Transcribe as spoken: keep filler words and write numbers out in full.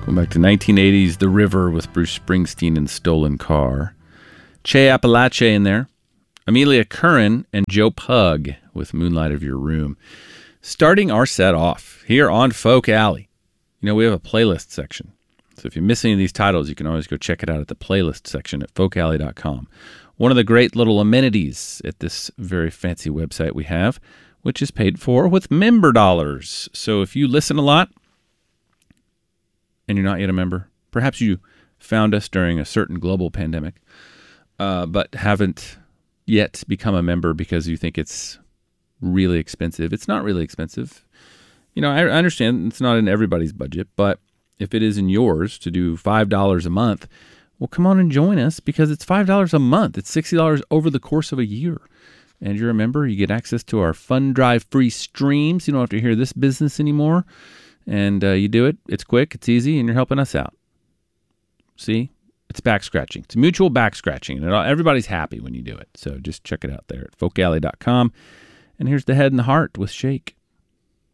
Going back to nineteen eighties, The River with Bruce Springsteen and Stolen Car. Che Appalache in there. Amelia Curran and Joe Pug with Moonlight of Your Room. Starting our set off here on Folk Alley. You know, we have a playlist section. So if you miss any of these titles, you can always go check it out at the playlist section at folk alley dot com. One of the great little amenities at this very fancy website we have, which is paid for with member dollars. So if you listen a lot and you're not yet a member, perhaps you found us during a certain global pandemic, uh, but haven't yet become a member because you think it's really expensive. It's not really expensive. You know, I understand it's not in everybody's budget, but if it is in yours to do five dollars a month, well, come on and join us because it's five dollars a month. It's sixty dollars over the course of a year. And you're a member, you get access to our Fund Drive free streams. You don't have to hear this business anymore. And uh, you do it. It's quick, it's easy, and you're helping us out. See? It's back scratching. It's mutual back scratching. And everybody's happy when you do it. So just check it out there at folk alley dot com. And here's The Head and the Heart with Shake.